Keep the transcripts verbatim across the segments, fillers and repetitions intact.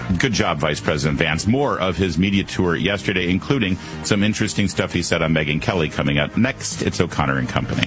Good job, Vice President Vance. More of his media tour yesterday, including some interesting stuff he said on Megyn Kelly coming up next. It's O'Connor and Company.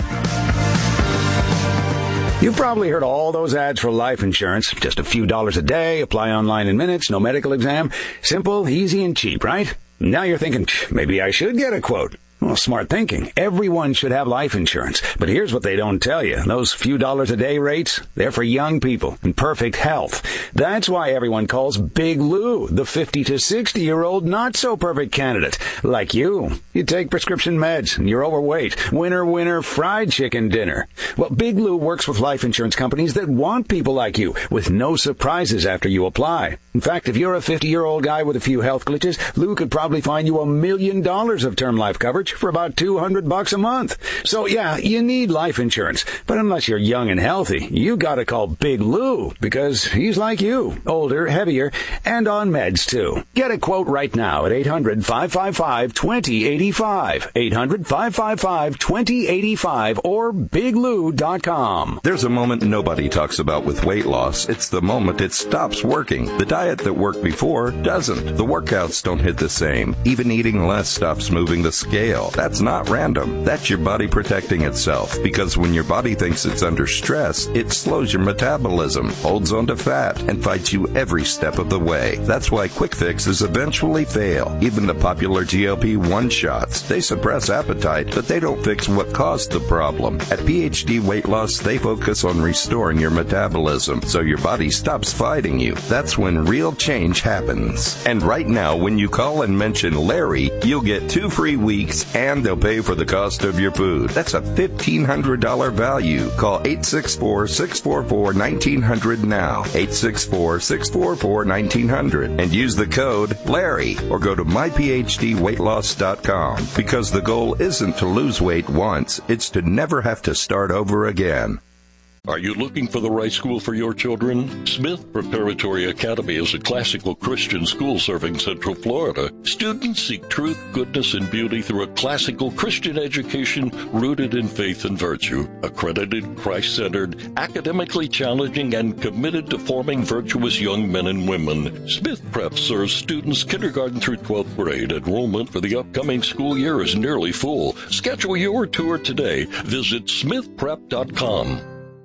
You've probably heard all those ads for life insurance. Just a few dollars a day, apply online in minutes, no medical exam. Simple, easy, and cheap, right? Now you're thinking, maybe I should get a quote. Well, smart thinking. Everyone should have life insurance. But here's what they don't tell you. Those few dollars a day rates, they're for young people in perfect health. That's why everyone calls Big Lou the fifty to sixty-year-old not-so-perfect candidate. Like you. You take prescription meds and you're overweight. Winner, winner, fried chicken dinner. Well, Big Lou works with life insurance companies that want people like you with no surprises after you apply. In fact, if you're a fifty-year-old guy with a few health glitches, Lou could probably find you a million dollars of term life coverage for about two hundred bucks a month. So yeah, you need life insurance. But unless you're young and healthy, you gotta call Big Lou because he's like you, older, heavier, and on meds too. Get a quote right now at eight hundred, five five five, two zero eight five, eight hundred, five five five, two zero eight five, or big lou dot com. There's a moment nobody talks about with weight loss. It's the moment it stops working. The diet that worked before doesn't. The workouts don't hit the same. Even eating less stops moving the scale. That's not random. That's your body protecting itself. Because when your body thinks it's under stress, it slows your metabolism, holds onto fat, and fights you every step of the way. That's why quick fixes eventually fail. Even the popular G L P one shots. They suppress appetite, but they don't fix what caused the problem. At P H D Weight Loss, they focus on restoring your metabolism so your body stops fighting you. That's when real change happens. And right now, when you call and mention Larry, you'll get two free weeks and they'll pay for the cost of your food. That's a fifteen hundred dollars value. Call eight six four, six four four, one nine zero zero now. eight six four, six four four, one nine zero zero and use the code Larry or go to my p h d weight loss dot com because the goal isn't to lose weight once, it's to never have to start over again. Are you looking for the right school for your children? Smith Preparatory Academy is a classical Christian school serving Central Florida. Students seek truth, goodness, and beauty through a classical Christian education rooted in faith and virtue. Accredited, Christ-centered, academically challenging, and committed to forming virtuous young men and women. Smith Prep serves students kindergarten through twelfth grade. Enrollment for the upcoming school year is nearly full. Schedule your tour today. Visit smith prep dot com.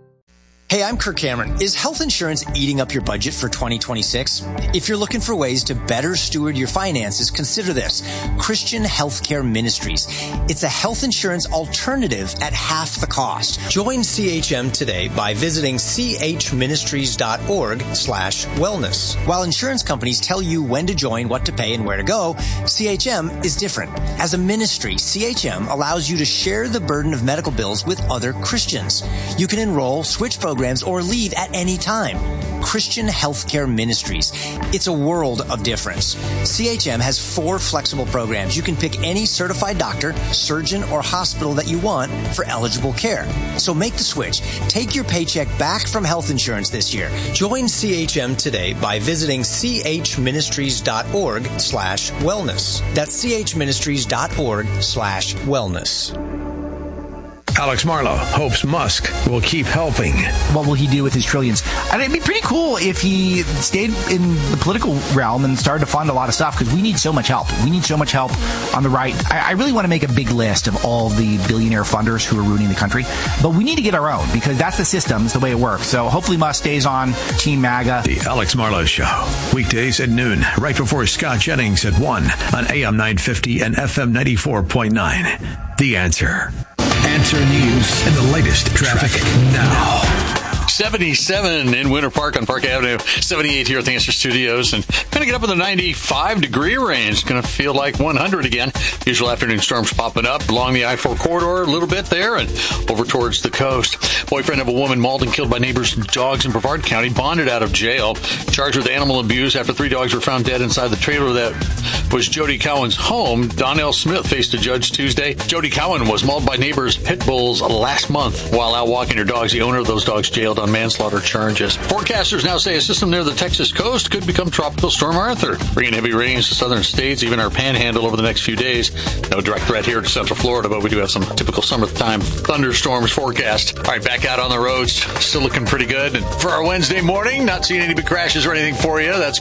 Hey, I'm Kirk Cameron. Is health insurance eating up your budget for twenty twenty-six? If you're looking for ways to better steward your finances, consider this. Christian Healthcare Ministries. It's a health insurance alternative at half the cost. Join C H M today by visiting chministries.org slash wellness. While insurance companies tell you when to join, what to pay, and where to go, C H M is different. As a ministry, C H M allows you to share the burden of medical bills with other Christians. You can enroll, switch programs, or leave at any time. Christian Healthcare Ministries. It's a world of difference. C H M has four flexible programs. You can pick any certified doctor, surgeon, or hospital that you want for eligible care. So make the switch. Take your paycheck back from health insurance this year. Join C H M today by visiting chministries.org slash wellness. That's chministries.org slash wellness. Alex Marlow hopes Musk will keep helping. What will he do with his trillions? And it'd be pretty cool if he stayed in the political realm and started to fund a lot of stuff, because we need so much help. We need so much help on the right. I, I really want to make a big list of all the billionaire funders who are ruining the country. But we need to get our own, because that's the system. It's the way it works. So hopefully Musk stays on Team MAGA. The Alex Marlow Show. Weekdays at noon, right before Scott Jennings at one on A M nine fifty and F M ninety-four point nine. The Answer. Answer News and the latest traffic, traffic now. seventy-seven in Winter Park on Park Avenue, seventy-eight here at the Answer Studios, and going to get up in the ninety-five degree range. Going to feel like one hundred again. Usual afternoon storms popping up along the I four corridor a little bit there and over towards the coast. Boyfriend of a woman mauled and killed by neighbors' dogs in Brevard County bonded out of jail. Charged with animal abuse after three dogs were found dead inside the trailer that was Jody Cowan's home. Donnell Smith faced a judge Tuesday. Jody Cowan was mauled by neighbors' pit bulls last month while out walking her dogs. The owner of those dogs jailed on manslaughter charges. Forecasters now say a system near the Texas coast could become Tropical Storm Arthur, bringing heavy rains to southern states, even our panhandle over the next few days. No direct threat here to Central Florida, but we do have some typical summertime thunderstorms forecast. All right, back out on the roads, still looking pretty good. And for our Wednesday morning, not seeing any big crashes or anything for you. That's